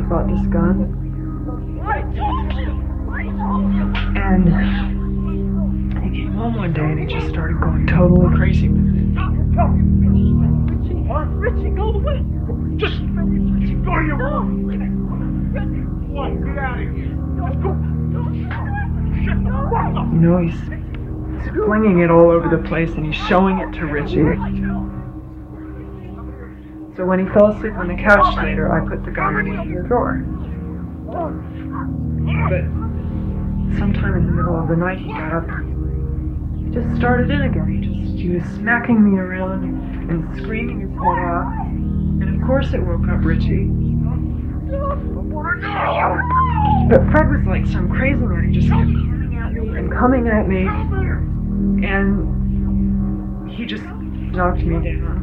bought this gun. And he came home one day and he just started going totally crazy with it. Richie, go away! Just go to your room! What? Get out of here! Let's go! Shut the fuck up! You know, he's flinging it all over the place and he's showing it to Richie. So when he fell asleep on the couch later, I put the gun in the drawer. But sometime in the middle of the night, he got up and he just started in again. He was smacking me around and screaming his head off. And of course it woke up Richie. But Fred was like some crazy man. He just kept coming at me. And he just knocked me down.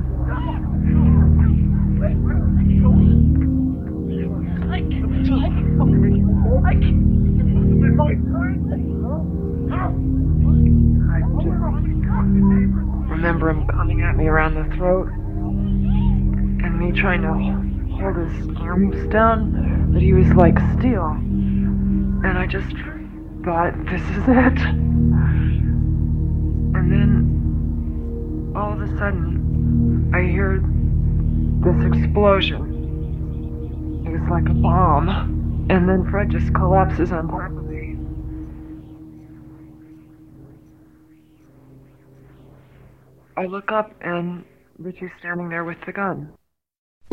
I just remember him coming at me around the throat and me trying to hold his arms down, but he was like steel. And I just thought, this is it. And then all of a sudden I hear this explosion. It was like a bomb. And then Fred just collapses on top of me. I look up and Richie's standing there with the gun.